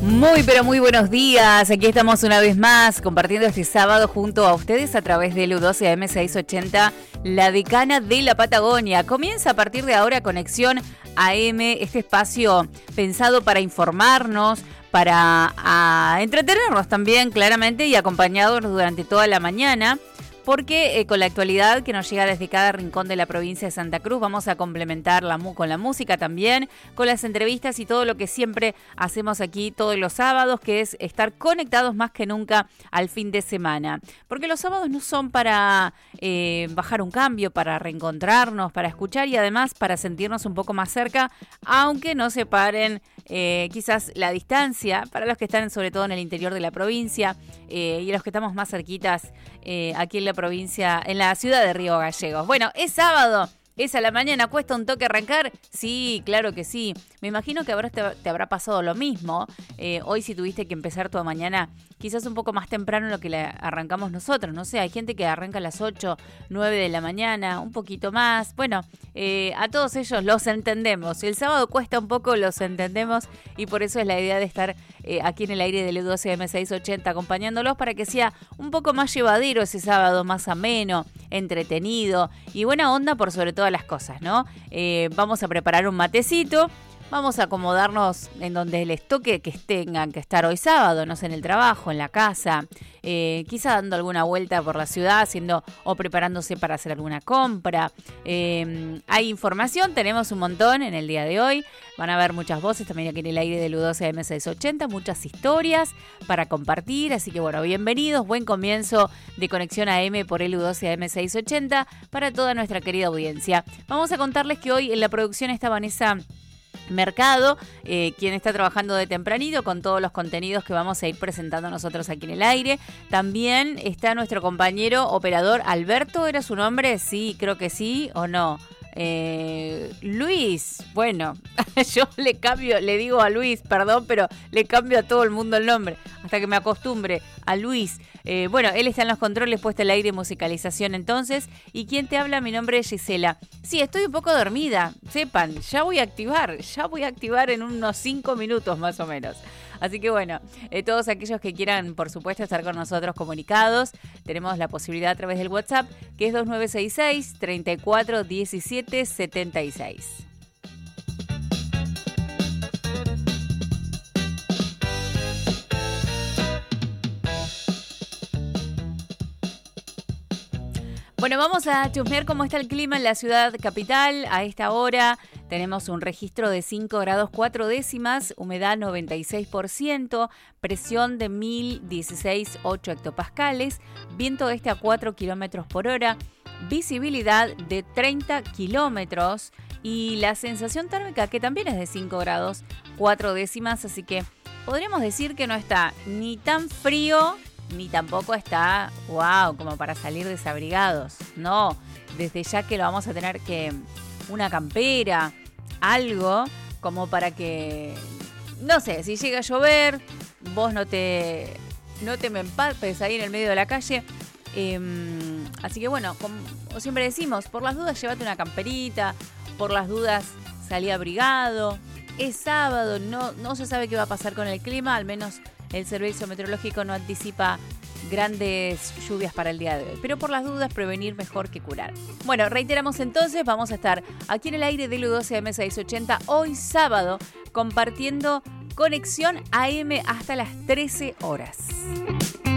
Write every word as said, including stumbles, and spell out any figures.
Muy, pero muy buenos días. Aquí estamos una vez más compartiendo este sábado junto a ustedes a través del U doce A M seiscientos ochenta, la decana de la Patagonia. Comienza a partir de ahora Conexión A M, este espacio pensado para informarnos, para a, entretenernos también claramente y acompañados durante toda la mañana. Porque eh, con la actualidad que nos llega desde cada rincón de la provincia de Santa Cruz vamos a complementar la, con la música también, con las entrevistas y todo lo que siempre hacemos aquí todos los sábados, que es estar conectados más que nunca al fin de semana. Porque los sábados no son para eh, bajar un cambio, para reencontrarnos, para escuchar y además para sentirnos un poco más cerca, aunque no separen eh, quizás la distancia para los que están sobre todo en el interior de la provincia eh, y los que estamos más cerquitas eh, aquí en la provincia, en la ciudad de Río Gallegos. Bueno, es sábado, es a la mañana, ¿cuesta un toque arrancar? Sí, claro que sí. Me imagino que habrás, te, te habrá pasado lo mismo. Eh, hoy si tuviste que empezar tu mañana quizás un poco más temprano en lo que la arrancamos nosotros. No sé, hay gente que arranca a las ocho, nueve de la mañana, un poquito más. Bueno, eh, a todos ellos los entendemos. Si el sábado cuesta un poco, los entendemos. Y por eso es la idea de estar eh, aquí en el aire del U doce A M seiscientos ochenta acompañándolos para que sea un poco más llevadero ese sábado, más ameno, entretenido y buena onda por sobre todas las cosas, ¿no? Eh, vamos a preparar un matecito. Vamos a acomodarnos en donde les toque que tengan que estar hoy sábado, no sé, en el trabajo, en la casa, eh, quizá dando alguna vuelta por la ciudad, haciendo o preparándose para hacer alguna compra. Eh, hay información, tenemos un montón en el día de hoy. Van a haber muchas voces también aquí en el aire del U doce A M seiscientos ochenta, muchas historias para compartir. Así que bueno, bienvenidos, buen comienzo de Conexión A M por el U doce A M seiscientos ochenta para toda nuestra querida audiencia. Vamos a contarles que hoy en la producción está Vanessa Mercado, eh, quien está trabajando de tempranito con todos los contenidos que vamos a ir presentando nosotros aquí en el aire. También está nuestro compañero operador Alberto, ¿era su nombre? Sí, creo que sí o no. Eh, Luis, bueno, yo le cambio, le digo a Luis, perdón, pero le cambio a todo el mundo el nombre, hasta que me acostumbre a Luis. Eh, bueno, él está en los controles, puesto el aire y musicalización entonces. ¿Y quién te habla? Mi nombre es Gisela. Sí, estoy un poco dormida, sepan, ya voy a activar, ya voy a activar en unos cinco minutos más o menos. Así que bueno, eh, todos aquellos que quieran, por supuesto, estar con nosotros comunicados, tenemos la posibilidad a través del WhatsApp, que es dos nueve seis seis, treinta y cuatro, diecisiete, setenta y seis. Bueno, vamos a chusmear cómo está el clima en la ciudad capital. A esta hora tenemos un registro de cinco grados cuatro décimas, humedad noventa y seis por ciento, presión de mil dieciséis punto ocho hectopascales, viento este a cuatro kilómetros por hora, visibilidad de treinta kilómetros y la sensación térmica que también es de cinco grados cuatro décimas, así que podríamos decir que no está ni tan frío ni tampoco está, wow, como para salir desabrigados. No, desde ya que lo vamos a tener que, una campera, algo como para que, no sé, si llega a llover, vos no te, no te me empapes ahí en el medio de la calle. Eh, así que bueno, como siempre decimos, por las dudas llévate una camperita, por las dudas salí abrigado. Es sábado, no, no se sabe qué va a pasar con el clima, al menos el servicio meteorológico no anticipa grandes lluvias para el día de hoy. Pero por las dudas, prevenir mejor que curar. Bueno, reiteramos entonces, vamos a estar aquí en el aire del U doce A M seiscientos ochenta hoy sábado compartiendo Conexión A M hasta las trece horas.